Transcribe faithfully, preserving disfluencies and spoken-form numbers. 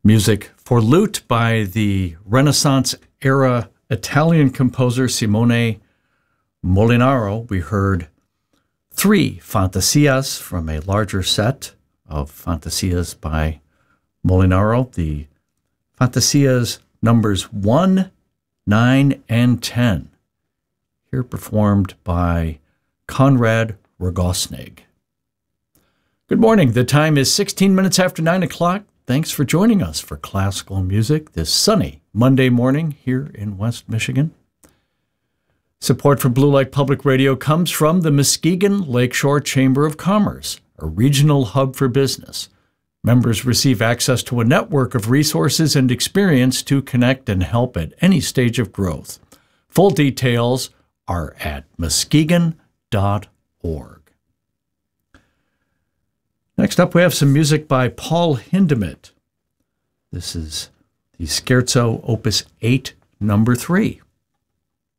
Music for lute by the Renaissance-era Italian composer Simone Molinaro. We heard three Fantasias from a larger set of Fantasias by Molinaro. The Fantasias numbers one, nine, and ten. Here performed by Konrad Rogosnig. Good morning. The time is sixteen minutes after nine o'clock. Thanks for joining us for classical music this sunny Monday morning here in West Michigan. Support for Blue Light Public Radio comes from the Muskegon Lakeshore Chamber of Commerce, a regional hub for business. Members receive access to a network of resources and experience to connect and help at any stage of growth. Full details are at muskegon dot org. Next up, we have some music by Paul Hindemith. This is the Scherzo Opus eight, number three.